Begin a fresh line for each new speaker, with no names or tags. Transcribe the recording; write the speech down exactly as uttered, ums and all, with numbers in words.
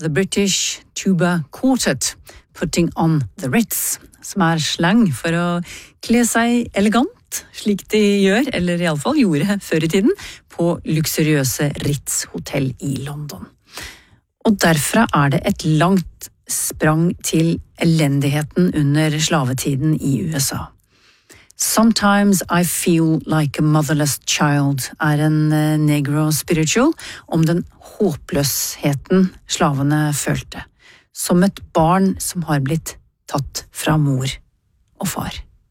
The British Tuba Quartet, Putting on the Ritz, som er slang for å kle seg elegant, slik de gjør, eller i alle fall gjorde før i tiden, på luksuriøse Ritz-hotell i London. Og derfra er det et langt sprang til elendigheten under slavetiden i U S A. Sometimes I feel like a motherless child er en negro spiritual om den håpløsheten slavene følte, som et barn som har blitt tatt fra mor og far.